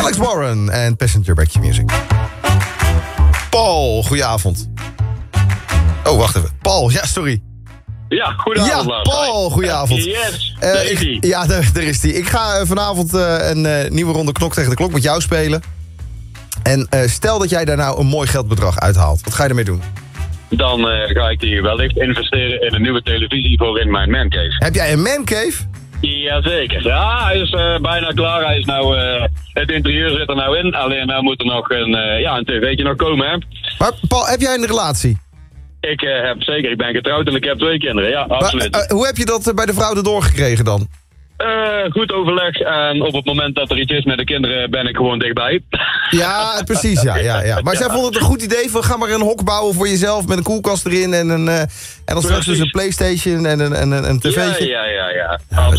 Alex Warren en Passenger Back to Music. Paul, goedenavond. Oh, wacht even. Paul, ja, sorry. Ja, goedenavond. Ja, Paul, goedenavond. Yes, ja, daar is hij. Ik ga vanavond een nieuwe ronde Knok tegen de Klok met jou spelen. En stel dat jij daar nou een mooi geldbedrag uithaalt. Wat ga je ermee doen? Dan ga ik die wellicht investeren in een nieuwe televisie voor in mijn mancave. Heb jij een mancave? Jazeker. Ja, hij is bijna klaar. Hij is nou, het interieur zit er nou in. Alleen nou moet er nog een tv'tje nog komen, hè. Maar Paul, heb jij een relatie? Ik ben getrouwd en ik heb 2 kinderen. Ja, absoluut. Maar, hoe heb je dat bij de vrouw erdoor gekregen dan? Goed overleg en op het moment dat er iets is met de kinderen ben ik gewoon dichtbij. Ja, precies, ja. Maar zij vond het een goed idee van ga maar een hok bouwen voor jezelf met een koelkast erin en dan straks dus een PlayStation en een tv'tje. Ja.